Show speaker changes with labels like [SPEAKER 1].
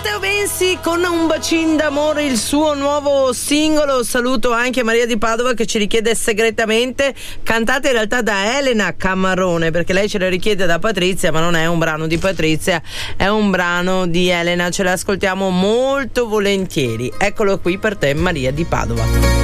[SPEAKER 1] Matteo Vensi con Un bacin d'amore, il suo nuovo singolo. Saluto anche Maria di Padova che ci richiede segretamente, cantata in realtà da Elena Camarone, perché lei ce la richiede da Patrizia, ma non è un brano di Patrizia, è un brano di Elena. Ce l'ascoltiamo molto volentieri. Eccolo qui per te, Maria di Padova.